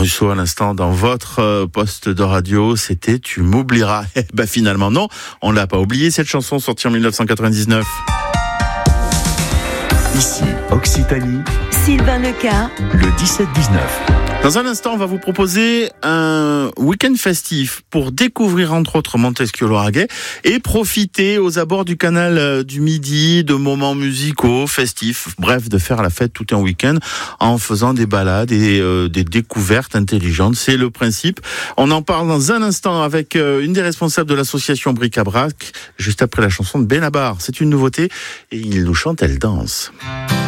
Russo à l'instant dans votre poste de radio, c'était Tu m'oublieras. Finalement non, on l'a pas oublié cette chanson sortie en 1999. Ici, Occitanie, Sylvain Leca, le 17-19. Dans un instant, on va vous proposer un week-end festif pour découvrir entre autres Montesquieu-Lauragais et profiter aux abords du canal du Midi de moments musicaux, festifs, bref, de faire la fête tout un week-end en faisant des balades et des découvertes intelligentes. C'est le principe. On en parle dans un instant avec une des responsables de l'association Bric-à-Brac, juste après la chanson de Benabar. C'est une nouveauté et il nous chante, elle danse.